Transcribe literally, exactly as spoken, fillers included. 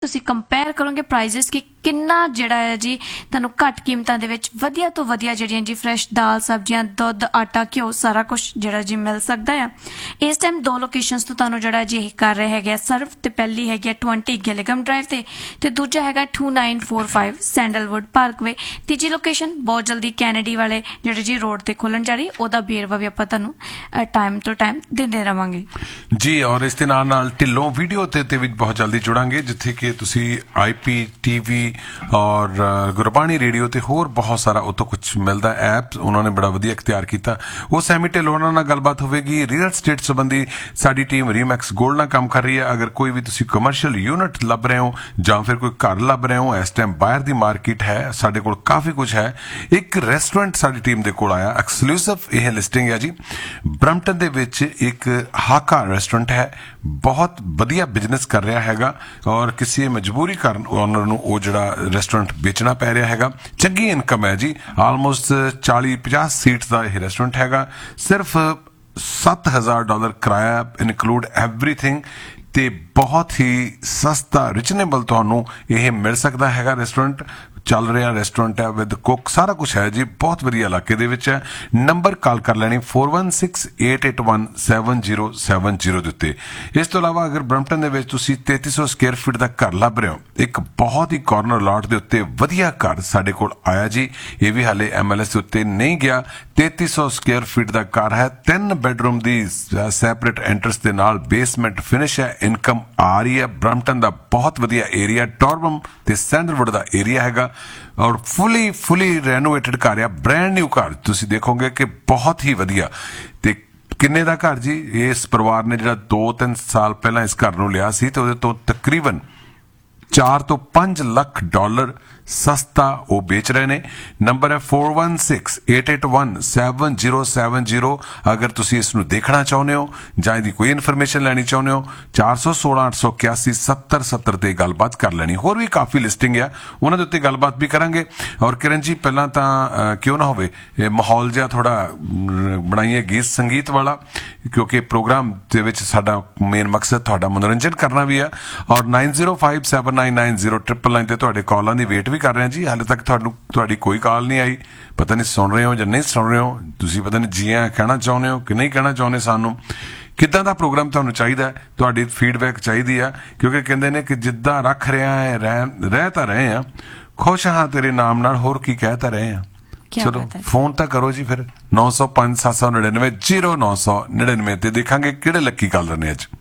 ਤੁਸੀਂ ਕੰਪੇਅਰ ਕਰੋਗੇ ਪ੍ਰਾਈਸਿਸ ਕਿ ਕਿੰਨਾ ਜਿਹੜਾ ਹੈ ਜੀ ਤੁਹਾਨੂੰ ਘੱਟ ਕੀਮਤਾਂ ਦੇ ਵਿੱਚ ਵਧੀਆ ਤੋਂ ਵਧੀਆ ਜਿਹੜੀਆਂ ਜੀ ਫਰੈਸ਼ ਦਾਲ ਸਬਜ਼ੀਆਂ ਦੁੱਧ ਆਟਾ ਘਿਓ ਸਾਰਾ ਕੁਝ ਜਿਹੜਾ ਜੀ ਮਿਲ ਸਕਦਾ ਆ। ਇਸ ਟਾਈਮ ਦੋ ਲੋਕੇਸ਼ਨਸ ਤੋਂ ਤੁਹਾਨੂੰ ਜਿਹੜਾ ਜੀ ਇਹ ਕਰ ਰਹੇ ਹੈਗੇ ਸਰਵ, ਤੇ ਪਹਿਲੀ ਹੈਗੀ ट्वेंटी ਗਿਲਿਗਮ ਡਰਾਈਵ ਤੇ ਤੇ ਦੂਜਾ ਹੈਗਾ to nine four five sandalwood Parkway. ਤੀਜੀ ਲੋਕੇਸ਼ਨ ਬਹੁਤ ਜਲਦੀ ਕੈਨੇਡੀ ਵਾਲੇ ਜਿਹੜੇ ਜੀ ਰੋਡ ਤੇ ਖੋਲਣ ਜਾ ਰਹੀ, ਉਹਦਾ ਵੇਰਵਾ ਵੀ ਆਪਾਂ ਤੁਹਾਨੂੰ ਟਾਈਮ ਤੋਂ ਟਾਈਮ ਦਿੰਦੇ ਰਵਾਂਗੇ ਜੀ। ਔਰ ਇਸ ਦੇ ਨਾਲ ਨਾਲ ਢਿੱਲੋਂ ਵੀਡੀਓ ਤੇ ਤੇ ਵੀ ਬਹੁਤ ਜਲਦੀ ਜੁੜਾਂਗੇ, ਜਿੱਥੇ ਕਿ ਤੁਸੀਂ ਆਈ ਪੀ ਟੀਵੀ ਔਰ ਗੁਰਬਾਣੀ ਰੇਡੀਓ ਤੇ ਹੋਰ ਬਹੁਤ ਸਾਰਾ ਉਤੋਂ ਕੁਝ ਮਿਲਦਾ ਐਪ ਉਹਨਾਂ ਨੇ ਬੜਾ ਵਧੀਆ ਇਖਤਿਆਰ ਕੀਤਾ। ਉਹ ਸੈਮੀ ਢਿੱਲੋਂ ਉਹਨਾਂ ਨਾਲ ਗੱਲਬਾਤ ਹੋਵੇਗੀ। ਰੀਅਲ ਸਟੇਟ ਸੰਬੰਧੀ ਸਾਡੀ ਟੀਮ ਰੀਮੈਕਸ ਗੋਲਡ ਨਾਲ ਕੰਮ ਕਰ ਰਹੀ ਹੈ। ਅਗਰ ਕੋਈ ਵੀ ਤੁਸੀਂ ਕਮਰਸ਼ੀਅਲ ਯੂਨਿਟ ਲੱਭ ਰਹੇ ਹੋ ਜਾਂ ਫਿਰ ਕੋਈ ਘਰ ਲੱਭ ਰਹੇ ਹੋ, ਇਸ ਟਾਈਮ ਬਾਹਰ ਦੀ ਮਾਰਕੀਟ ਹੈ, ਸਾਡੇ ਕੋਲ ਕਾਫੀ ਕੁਝ ਹੈ। ਇੱਕ ਰੈਸਟੋਰੈਂਟ ਸਾਡੀ ਟੀਮ ਦੇ ਕੋਲ ਆਇਆ, ਐਕਸਕਲੂਸਿਵ ਇਹ ਲਿਸਟਿੰਗ ਹੈ ਜੀ। ਬਰੰਪਟਨ ਦੇ ਵਿੱਚ ਇੱਕ ਹਾਕਾ ਰੈਸਟੋਰੈਂਟ ਹੈ, ਬਹੁਤ ਵਧੀਆ ਬਿਜ਼ਨਸ ਕਰ ਰਿਹਾ ਹੈਗਾ ਔਰ ਕਿਸੇ ਮਜਬੂਰੀ ਕਾਰਨ ਓਨਰ ਨੂੰ ਉਹ ਜਿਹੜਾ ਰੈਸਟੋਰੈਂਟ ਵੇਚਣਾ ਪੈ ਰਿਹਾ ਹੈਗਾ। ਚੰਗੀ ਇਨਕਮ ਹੈ ਜੀ, ਆਲਮੋਸਟ ਚਾਲੀ ਪੰਜਾਹ ਸੀਟਸ ਦਾ ਇਹ ਰੈਸਟੋਰੈਂਟ ਹੈਗਾ। ਸਿਰਫ ਸੱਤ ਹਜ਼ਾਰ ਡਾਲਰ ਕਿਰਾਇਆ ਇਨਕਲੂਡ ਐਵਰੀਥਿੰਗ ਤੇ ਬਹੁਤ ਹੀ ਸਸਤਾ ਰੀਜ਼ਨੇਬਲ ਤੁਹਾਨੂੰ ਇਹ ਮਿਲ ਸਕਦਾ ਹੈਗਾ। ਰੈਸਟੋਰੈਂਟ ਚੱਲ ਰਿਹਾ ਰੈਸਟੋਰੈਂਟ ਹੈ ਵਿਦ ਕੁੱਕ, ਸਾਰਾ ਕੁਝ ਹੈ ਜੀ, ਬਹੁਤ ਵਧੀਆ ਇਲਾਕੇ ਦੇ ਵਿੱਚ ਹੈ। ਨੰਬਰ ਕਾਲ ਕਰ ਲੈਣੀ four one six eight eight one seven zero seven zero ਦੇ ਉੱਤੇ। ਇਸ ਤੋਂ ਇਲਾਵਾ ਅਗਰ ਬਰੰਪਟਨ ਦੇ ਵਿੱਚ ਤੁਸੀਂ ਤੇਤੀ ਸੌ ਸਕੁਅਰ ਫੀਟ ਦਾ ਘਰ ਲੱਭ ਰਹੇ ਹੋ, ਇੱਕ ਬਹੁਤ ਹੀ ਕਾਰਨਰ ਲਾਟ ਦੇ ਉੱਤੇ ਵਧੀਆ ਘਰ ਸਾਡੇ ਕੋਲ ਆਇਆ ਜੀ। ਇਹ ਵੀ ਹਾਲੇ ਐਮ ਐਲ ਐਸ ਦੇ ਉੱਤੇ ਨਹੀਂ ਗਿਆ। ਤੇਤੀ ਸੌ ਸਕੁਅਰ ਫੀਟ ਦਾ ਘਰ ਹੈ, ਤਿੰਨ ਬੈਡਰੂਮ ਦੀ ਸੈਪਰੇਟ ਐਂਟਰਸ ਦੇ ਨਾਲ, ਬੇਸਮੈਂਟ ਫਿਨਿਸ਼ ਹੈ, ਇਨਕਮ ਆ ਰਹੀ ਹੈ। ਬਰੰਪਟਨ ਦਾ ਬਹੁਤ ਵਧੀਆ ਏਰੀਆ, ਟੋਰਬਮ ਤੇ ਸੈਂਡਲਵੁੱਡ ਦਾ ਏਰੀਆ ਹੈਗਾ ਔਰ ਫੁੱਲੀ ਫੁੱਲੀ ਰੈਨੋਵੇਟਡ ਘਰ ਆ, ਬ੍ਰੈਂਡ ਨਿਊ ਘਰ। ਤੁਸੀਂ ਦੇਖੋਗੇ ਕਿ ਬਹੁਤ ਹੀ ਵਧੀਆ। ਤੇ ਕਿੰਨੇ ਦਾ ਘਰ ਜੀ? ਇਸ ਪਰਿਵਾਰ ਨੇ ਜਿਹੜਾ ਦੋ ਤਿੰਨ ਸਾਲ ਪਹਿਲਾਂ ਇਸ ਘਰ ਨੂੰ ਲਿਆ ਸੀ ਤੇ ਉਹਦੇ ਤੋਂ ਤਕਰੀਬਨ ਚਾਰ ਤੋਂ ਪੰਜ ਲੱਖ ਡਾਲਰ ਸਸਤਾ ਉਹ ਵੇਚ ਰਹੇ ਨੇ। ਨੰਬਰ ਹੈ four one six eight eight one seven zero seven zero. ਅਗਰ ਤੁਸੀਂ ਇਸ ਨੂੰ ਦੇਖਣਾ ਚਾਹੁੰਦੇ ਹੋ ਜਾਂ ਇਹਦੀ ਕੋਈ ਇਨਫੋਰਮੇਸ਼ਨ ਲੈਣੀ ਚਾਹੁੰਦੇ ਹੋ, ਚਾਰ ਸੌ ਸੋਲਾਂ ਅੱਠ ਸੌ ਇਕਿਆਸੀ ਸੱਤਰ ਸੱਤਰ ਤੇ ਗੱਲਬਾਤ ਕਰ ਲੈਣੀ। ਹੋਰ ਵੀ ਕਾਫੀ ਲਿਸਟਿੰਗ ਆ, ਉਹਨਾਂ ਦੇ ਉੱਤੇ ਗੱਲਬਾਤ ਵੀ ਕਰਾਂਗੇ। ਔਰ ਕਿਰਨ ਜੀ, ਪਹਿਲਾਂ ਤਾਂ ਕਿਉਂ ਨਾ ਹੋਵੇ ਇਹ ਮਾਹੌਲ ਜਿਹਾ ਥੋੜਾ ਬਣਾਈਏ ਗੀਤ ਸੰਗੀਤ ਵਾਲਾ, ਕਿਉਂਕਿ ਪ੍ਰੋਗਰਾਮ ਦੇ ਵਿੱਚ ਸਾਡਾ ਮੇਨ ਮਕਸਦ ਤੁਹਾਡਾ ਮਨੋਰੰਜਨ ਕਰਨਾ ਵੀ ਆ। ਔਰ nine zero five seven nine nine zero triple nine ਤੇ ਤੁਹਾਡੇ ਕਾਲਾਂ ਦੀ ਵੇਟ ਵੀ ਕਰ ਰਹੇ ਹਾਂ ਜੀ। ਹਾਲੇ ਤੱਕ ਤੁਹਾਨੂੰ ਤੁਹਾਡੀ ਕੋਈ ਕਾਲ ਨਹੀਂ ਆਈ, ਪਤਾ ਨਹੀਂ ਸੁਣ ਰਹੇ ਹੋ ਜਾਂ ਨਹੀਂ ਸੁਣ ਰਹੇ ਹੋ। ਤੁਸੀਂ ਪਤਾ ਨਹੀਂ ਜੀ ਆਇਆਂ ਕਹਿਣਾ ਚਾਹੁੰਦੇ ਹੋ ਕਿ ਨਹੀਂ ਕਹਿਣਾ ਚਾਹੁੰਦੇ। ਸਾਨੂੰ ਕਿੱਦਾਂ ਦਾ ਪ੍ਰੋਗਰਾਮ ਤੁਹਾਨੂੰ ਚਾਹੀਦਾ ਹੈ, ਤੁਹਾਡੀ ਫੀਡਬੈਕ ਚਾਹੀਦੀ ਆ, ਕਿਉਂਕਿ ਕਹਿੰਦੇ ਨੇ ਕਿ ਜਿੱਦਾਂ ਰੱਖ ਰਿਹਾ ਹੈ ਰਹਿ ਰਹਿ ਤਾਂ ਰਹੇ ਆ, ਖੁਸ਼ ਹਾਂ ਤੇਰੇ ਨਾਮ ਨਾਲ, ਹੋਰ ਕੀ ਕਹਿ ਤਾਂ ਰਹੇ ਆ। ਚਲੋ ਫੋਨ ਤਾਂ ਕਰੋ ਜੀ ਫਿਰ नौ सौ पांच सात सौ निन्यानवे जीरो नौ सौ निन्यानवे ਤੇ ਦੇਖਾਂਗੇ ਕਿਹੜੇ ਲੱਕੀ ਕਾਲਰ ਨੇ ਅੱਜ।